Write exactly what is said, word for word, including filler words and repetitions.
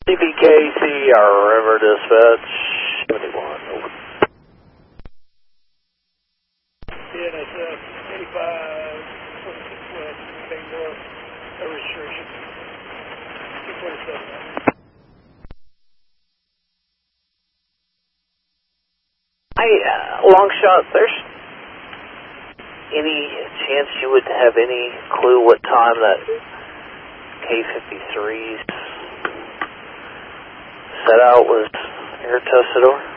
C B K C, our River Dispatch, seventy-one, over. Yeah, that's uh, eighty-five, twenty-six west, anything north, no restriction. two twenty-seven. Hi, uh, long shot, there's any chance you would have any clue what time that K fifty-three's set out was air tested over?